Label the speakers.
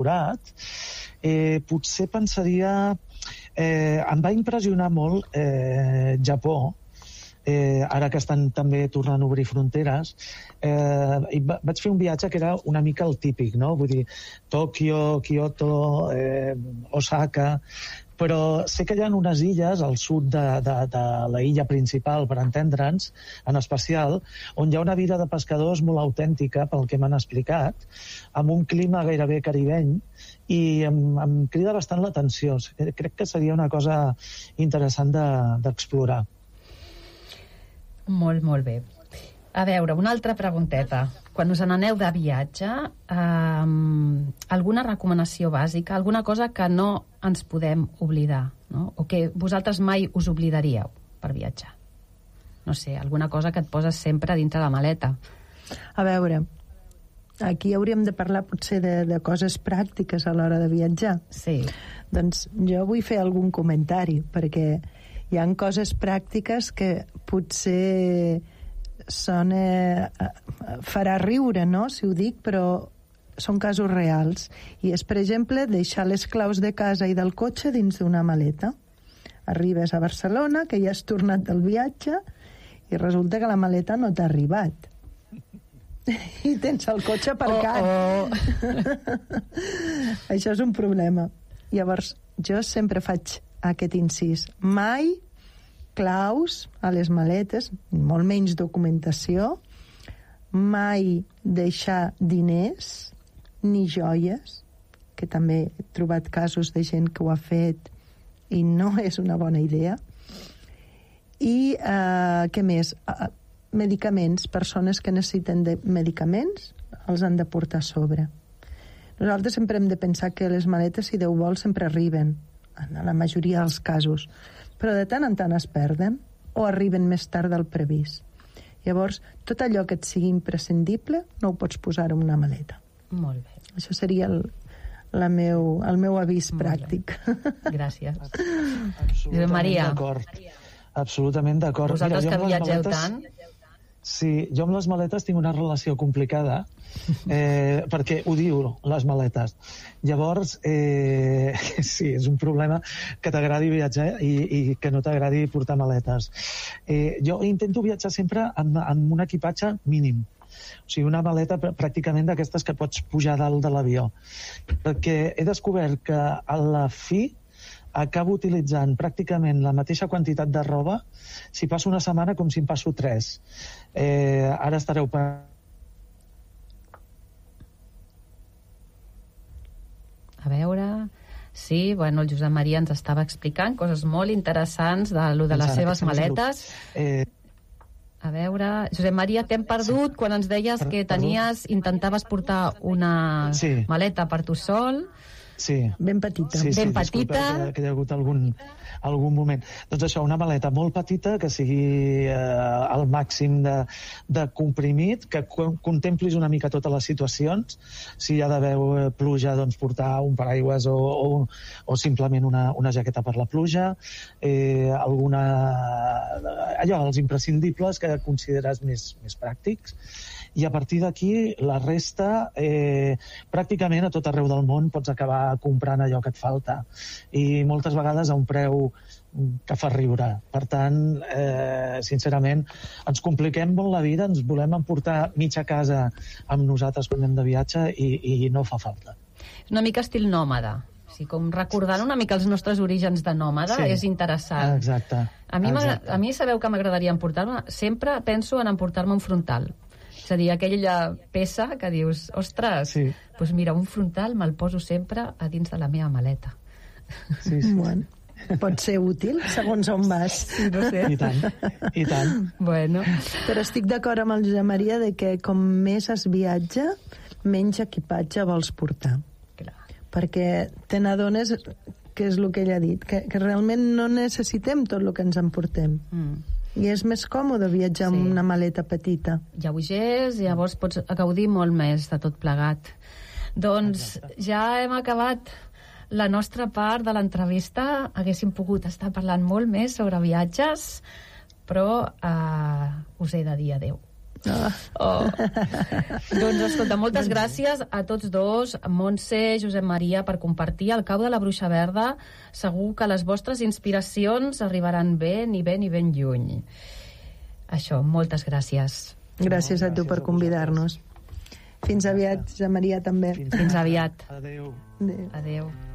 Speaker 1: potser pensaria... em va impressionar molt Japó, ara que estan també tornant a obrir fronteres, i vaig fer un viatge que era una mica el típic, no? Vull dir, Tòquio, Kyoto, Osaka, però sé que hi ha unes illes al sud de la illa principal, per entendre'ns, en especial, on hi ha una vida de pescadors molt autèntica, pel que m'han explicat, amb un clima gairebé caribeny, i em crida bastant l'atenció. Crec que seria una cosa interessant d'explorar.
Speaker 2: Molt, molt bé. A veure, una altra pregunteta. Quan us n'aneu de viatge, alguna recomanació bàsica, alguna cosa que no ens podem oblidar, no? O que vosaltres mai us oblidaríeu per viatjar? No sé, alguna cosa que et poses sempre dintre la maleta.
Speaker 3: A veure, aquí hauríem de parlar potser de coses pràctiques a l'hora de viatjar. Sí. Doncs jo vull fer algun comentari, perquè hi ha coses pràctiques que potser farà riure, no?, si ho dic, però són casos reals. I és, per exemple, deixar les claus de casa i del cotxe dins d'una maleta. Arribes a Barcelona, que ja has tornat del viatge, i resulta que la maleta no t'ha arribat. I tens el cotxe aparcat. Això és un problema. Llavors, jo sempre faig aquest incís. Mai claus a les maletes, molt menys documentació, mai deixar diners ni joies, que també he trobat casos de gent que ho ha fet i no és una bona idea. I què més? Medicaments, persones que necessiten de medicaments els han de portar a sobre. Nosaltres sempre hem de pensar que les maletes, si Déu vol, sempre arriben, en la majoria dels casos, però de tant en tant es perden o arriben més tard del previst. Llavors, tot allò que et sigui imprescindible no ho pots posar en una maleta.
Speaker 2: Molt bé.
Speaker 3: Això seria el meu avís pràctic.
Speaker 2: Gràcies.
Speaker 1: Absolutament
Speaker 2: Maria.
Speaker 1: D'acord. Absolutament d'acord.
Speaker 2: Vosaltres que viatgeu tant...
Speaker 1: Sí, jo amb les maletes tinc una relació complicada, perquè odio les maletes. Llavors, sí, és un problema que t'agradi viatjar i que no t'agradi portar maletes. Jo intento viatjar sempre amb un equipatge mínim. O sigui, una maleta pràcticament d'aquestes que pots pujar dalt de l'avió. Perquè he descobert que a la fi acabo utilitzant pràcticament la mateixa quantitat de roba si passo una setmana com si em passo 3. Ara estareu
Speaker 2: A veure... Sí, bueno, el Josep Maria ens estava explicant coses molt interessants de les seves maletes. A veure... Josep Maria, t'hem perdut quan ens deies que intentaves portar una maleta per tu sol.
Speaker 1: Sí.
Speaker 3: Ben petita.
Speaker 1: Sí,
Speaker 2: ben petita.
Speaker 1: Que hi ha hagut algun moment. Doncs això, una maleta molt petita, que sigui al màxim de comprimit, que contemplis una mica totes les situacions. Si hi ha d'haver pluja, doncs portar un paraigües o simplement una jaqueta per la pluja. Allò, els imprescindibles que consideres més pràctics. I a partir d'aquí, la resta, pràcticament a tot arreu del món pots acabar comprant allò que et falta. I moltes vegades a un preu que fa riure. Per tant, sincerament, ens compliquem molt la vida, ens volem emportar mitja casa amb nosaltres quan anem de viatge i no fa falta.
Speaker 2: És una mica estil nòmada. Sí, com recordant una mica els nostres orígens de nòmada, és interessant.
Speaker 1: Exacte.
Speaker 2: A mi sabeu que m'agradaria emportar-me? Sempre penso en emportar-me un frontal. És a dir, aquella peça que dius, ostres, doncs mira, un frontal me'l poso sempre a dins de la meva maleta.
Speaker 1: Sí.
Speaker 3: Bueno, pot ser útil, segons on vas.
Speaker 2: Sí, no sé.
Speaker 1: I tant.
Speaker 2: Bueno.
Speaker 3: Però estic d'acord amb el Josep Maria de que com més es viatja, menys equipatge vols portar.
Speaker 2: Clar.
Speaker 3: Perquè te n'adones, que és el que ell ha dit, que realment no necessitem tot el que ens emportem. I és més còmode viatjar amb una maleta petita.
Speaker 2: Lleugers, llavors pots gaudir molt més de tot plegat. Doncs ja hem acabat la nostra part de l'entrevista. Haguéssim pogut estar parlant molt més sobre viatges, però us he de dir adeu. Doncs, escolta, moltes gràcies a tots dos, Montse, Josep Maria, per compartir el cau de la Bruixa Verda. Segur que les vostres inspiracions arribaran ben i ben i ben lluny. Això, moltes gràcies.
Speaker 3: Gràcies a tu per convidar-nos. Fins aviat, Josep Maria, també.
Speaker 2: Fins aviat.
Speaker 1: Adéu.
Speaker 3: Adéu.
Speaker 2: Adéu.